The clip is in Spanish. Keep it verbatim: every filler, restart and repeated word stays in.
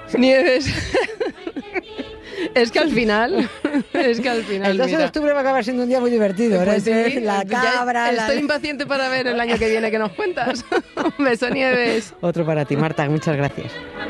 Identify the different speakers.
Speaker 1: Nieves. Es que al final, es que al final,
Speaker 2: el dos de
Speaker 1: mira.
Speaker 2: octubre va a acabar siendo un día muy divertido.
Speaker 1: Pues
Speaker 2: ¿no?
Speaker 1: sí,
Speaker 2: La cabra...
Speaker 1: Estoy
Speaker 2: la...
Speaker 1: impaciente para ver el año que viene que nos cuentas. Un beso, Nieves.
Speaker 2: Otro para ti, Marta, muchas gracias.